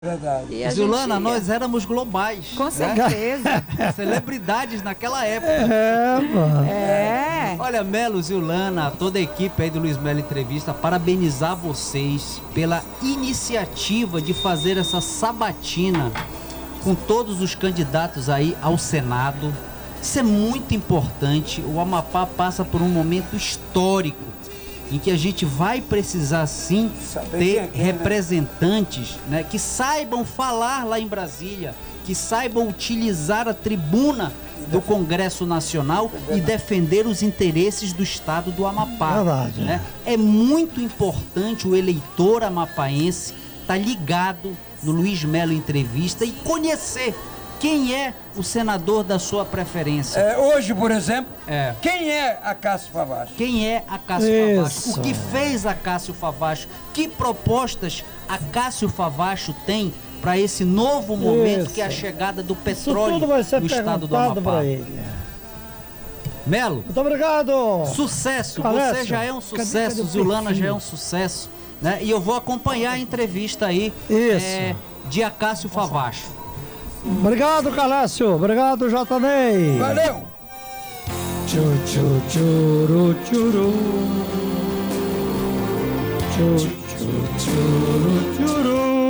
Verdade. Zulana, nós éramos globais. Com certeza. Celebridades naquela época. Mano. Olha, Melo, Zulana, toda a equipe aí do Luiz Melo Entrevista, parabenizar vocês pela iniciativa de fazer essa sabatina com todos os candidatos aí ao Senado. Isso é muito importante. O Amapá passa por um momento histórico em que a gente vai precisar sim ter representantes, né, que saibam falar lá em Brasília, que saibam utilizar a tribuna do Congresso Nacional e defender os interesses do estado do Amapá. Verdade. Né? É muito importante o eleitor amapaense estar ligado no Luiz Melo Entrevista e conhecer quem é o senador da sua preferência. Hoje, por exemplo, É. quem é a Cássio Favacho? Quem é a Cássio Isso. Favacho? O que fez a Cássio Favacho? Que propostas a Cássio Favacho tem para esse novo momento Isso. que é a chegada do Isso petróleo tudo vai ser no estado do perguntado Amapá? para ele. Melo, Muito obrigado. sucesso. Alessio, Você já é um cadê sucesso, o Zulana perfil? já é um sucesso, né? E eu vou acompanhar a entrevista aí Isso. de Acácio Favacho. Obrigado, Calácio. Obrigado, JNEI. Valeu! Tchu, tchu, tchuru, tchuru. Tchu, tchu, tchuru, tchuru.